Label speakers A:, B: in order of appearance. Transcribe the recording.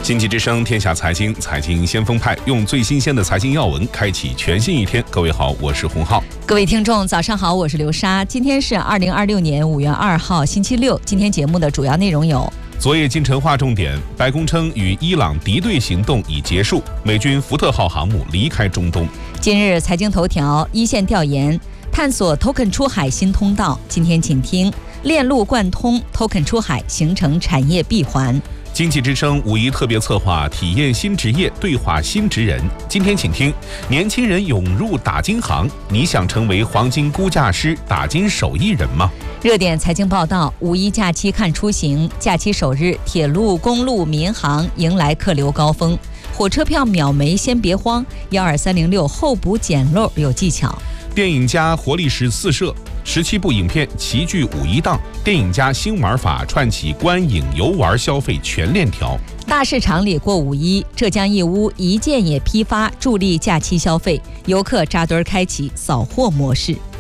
A: 经济之声天下财经，财经先锋派，用最新鲜的财经要闻开启全新一天。各位好，我是洪浩。
B: 各位听众早上好，我是刘莎。今天是2026年5月2号星期六。今天节目的主要内容有：
A: 昨夜今晨划重点，白宫称与伊朗敌对行动已结束，美军福特号航母离开中东。
B: 今日财经头条，一线调研探索 Token 出海新通道。今天请听：链路贯通 Token 出海，形成产业闭环。
A: 经济之声五一特别策划体验新职业，对话新职人。今天请听：年轻人涌入打金行，你想成为黄金估价师、打金手艺人吗？
B: 热点财经报道：五一假期看出行，假期首日，铁路、公路、民航迎来客流高峰，火车票秒没先别慌，12306候补捡漏有技巧。
A: 电影家活力十四射，17部影片齐聚五一档，电影家新玩法串起观影游玩消费全链条。
B: 大市场里过五一，浙江义乌一件也批发助力假期消费，游客扎堆开启扫货模式。